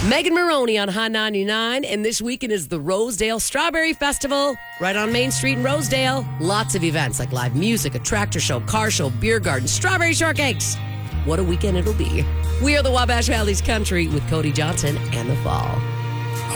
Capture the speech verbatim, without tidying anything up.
Megan Maroney on Hot ninety-nine, and this weekend is the Rosedale Strawberry Festival right on Main Street in Rosedale. Lots of events like live music, a tractor show, car show, beer garden, strawberry shortcakes. What a weekend it'll be. We are the Wabash Valley's Country with Cody Johnson and The Fall.